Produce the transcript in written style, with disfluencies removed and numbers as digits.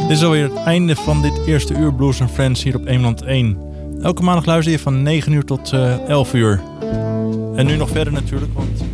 Dit is alweer het einde van dit eerste uur Blues & Friends hier op Eemland 1. Elke maandag luister je van 9 uur tot 11 uur. En nu nog verder natuurlijk, want